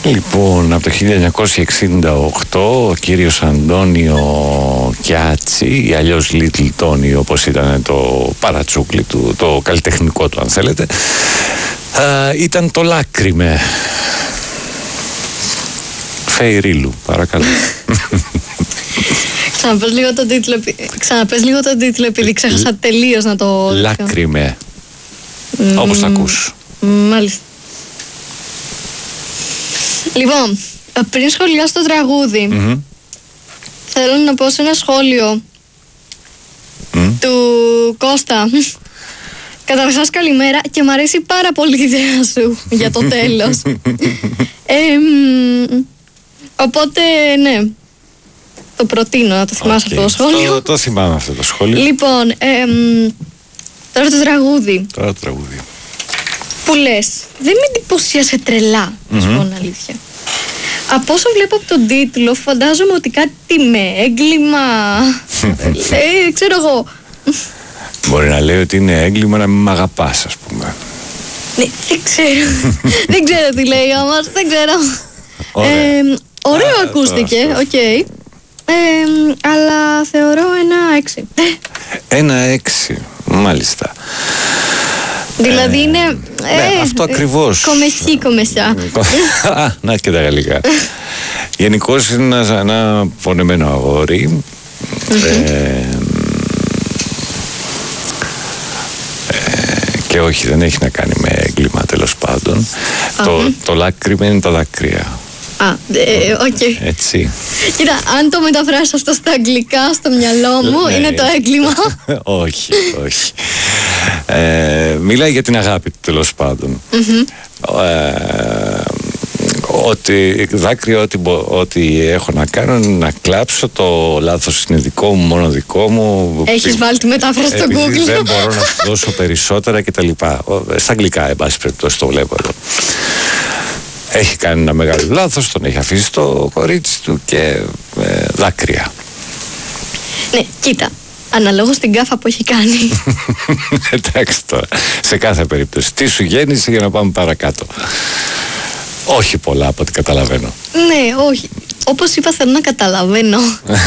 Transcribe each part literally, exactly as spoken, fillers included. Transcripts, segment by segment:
Λοιπόν, από το χίλια εννιακόσια εξήντα οκτώ ο κύριος Αντώνιο Κιάτσι, ή αλλιώς Little Tony όπως ήταν το παρατσούκλι του, το καλλιτεχνικό του αν θέλετε, α, ήταν το Λάκριμε. Φεϊρίλου, παρακαλώ. Ξαναπες λίγο τον τίτλο, ξαναπες λίγο τον τίτλο επειδή ξέχασα τελείως να το... Λάκριμε, mm, όπως τα ακούς. Μάλιστα. Λοιπόν, πριν σχολιάσω το τραγούδι, mm-hmm. θέλω να πω σε ένα σχόλιο mm. του Κώστα. Καταρχάς καλημέρα και μου αρέσει πάρα πολύ η ιδέα σου για το τέλος. ε, οπότε ναι, το προτείνω να το θυμάσαι okay. αυτό το σχόλιο. Το, το θυμάμαι αυτό το σχόλιο. Λοιπόν, ε, τώρα το τραγούδι. Τώρα το τραγούδι. Που λες, δεν με εντυπωσίασε τρελά, να σου πω την αλήθεια. Από όσο βλέπω από τον τίτλο, φαντάζομαι ότι κάτι με έγκλημα, ε, ξέρω εγώ. Μπορεί να λέει ότι είναι έγκλημα να μην μ' αγαπάς, ας πούμε. Ναι, δεν ξέρω. Δεν ξέρω τι λέει όμως, δεν ξέρω. Ωραία, ε, ωραίο Α, ακούστηκε, οκ. Okay. Ε, αλλά θεωρώ ένα έξι. Ένα έξι, μάλιστα. Δηλαδή είναι... Ε, ναι, αυτό ακριβώς. Κομεσί, κομεσιά. Α, να και τα γαλλικά. Γενικώς είναι ένα, ένα πονεμένο αγόρι. ε, ε, και όχι, δεν έχει να κάνει με έγκλημα, τέλος πάντων. Το, το Λάκριμε είναι τα δάκρυα. Α, οκ. Okay. Έτσι. Κοίτα, αν το μεταφράσω αυτό στα αγγλικά στο μυαλό μου, είναι το έγκλημα. Όχι, όχι. Ε, μιλάει για την αγάπη του, τέλος πάντων. Mm-hmm. Ε, ότι δάκρυα, ό,τι, ό,τι έχω να κάνω είναι να κλάψω, το λάθος είναι δικό μου, μόνο δικό μου. Έχεις βάλει τη μετάφραση στο Google. Δεν μπορώ να σου δώσω περισσότερα κτλ. Στα αγγλικά, εν πάση περιπτώσει, το βλέπω εδώ. Έχει κάνει ένα μεγάλο λάθος, τον έχει αφήσει το κορίτσι του και ε, δάκρυα. Ναι, κοίτα, αναλόγως την γκάφα που έχει κάνει. Εντάξει τώρα, σε κάθε περίπτωση. Τι σου γέννησε για να πάμε παρακάτω. Όχι πολλά από ό,τι καταλαβαίνω. Ναι, όχι. Όπως είπα, θέλω να καταλαβαίνω.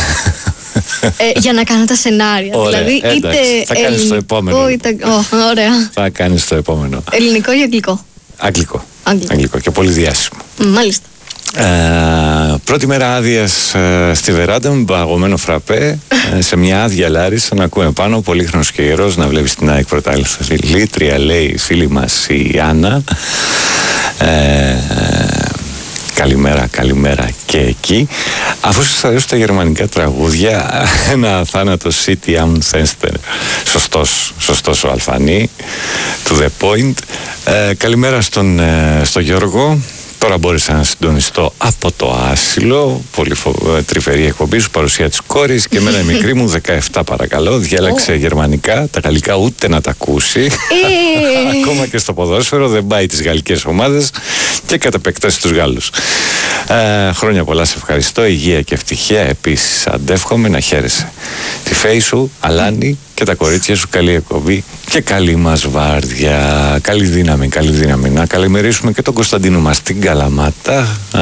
ε, για να κάνω τα σενάρια. Ωραία, δηλαδή, εντάξει, είτε θα κάνεις το επόμενο. Είτε... Oh, ωραία. Θα κάνεις το επόμενο. Ελληνικό ή αγγλικό? Αγγλικό. Αγγλικό. Αγγλικό και πολύ διάσημο. Μάλιστα. Ε, πρώτη μέρα άδειας ε, στη βεράντα με παγωμένο φραπέ, ε, σε μια άδεια Λάρισα, να ακούμε πάνω, πολύχρονος και ιερός, να βλέπεις την ΑΕΚ πρωταθλήτρια, λέει η φίλη μας η Άννα. Ε, καλημέρα, καλημέρα και εκεί. Αφού σας αρέσουν τα γερμανικά τραγούδια, ένα θάνατο City am Fenster. Σωστός, σωστός ο Αλφανή του The Point. Ε, καλημέρα στον, ε, στο Γιώργο. Τώρα μπόρεσα να συντονιστώ από το άσυλο. Πολύ φο... τρυφερή εκπομπή σου, παρουσία της κόρης και εμένα η μικρή μου δεκαεπτά παρακαλώ. Διάλεξε oh. γερμανικά, τα γαλλικά ούτε να τα ακούσει. Hey. Ακόμα και στο ποδόσφαιρο δεν πάει τις γαλλικές ομάδες και κατ' επέκταση τους Γάλλους. Ε, χρόνια πολλά, σε ευχαριστώ. Υγεία και ευτυχία. Επίσης αντεύχομαι να χαίρεσαι τη φέη σου, Αλάνη, και τα κορίτσια σου. Καλή εκπομπή και καλή μας βάρδια. Καλή δύναμη, καλή δύναμη. Να καλημερίσουμε και τον Κωνσταντίνο μας στην Καλαμάτα. Α,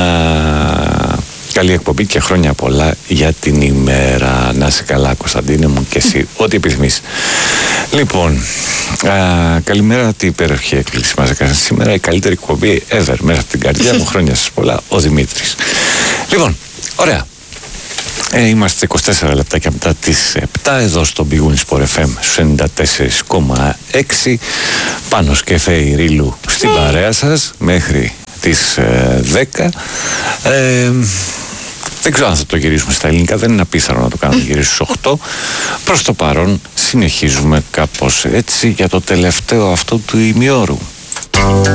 καλή εκπομπή και χρόνια πολλά για την ημέρα. Να είσαι καλά, Κωνσταντίνε μου, και εσύ ό,τι επιθυμείς. Λοιπόν, α, καλημέρα, τι υπέροχη έκκληση μας έκανε σήμερα. Η καλύτερη εκπομπή ever, μέσα από την καρδιά μου. Χρόνια σας πολλά, ο Δημήτρης. Λοιπόν, ωραία. Ε, είμαστε είκοσι τέσσερα λεπτάκια μετά τις επτά εδώ στο Big Win Sport εφ εμ στους ενενήντα τέσσερα κόμμα έξι. Πάνος και Φεϊρίλου στην παρέα σας μέχρι τις ε, δέκα. Ε, δεν ξέρω αν θα το γυρίσουμε στα ελληνικά, δεν είναι απίθανο να το κάνουμε γυρίσει στους οκτώ. Προς το παρόν συνεχίζουμε κάπως έτσι για το τελευταίο αυτό του ημιώρου.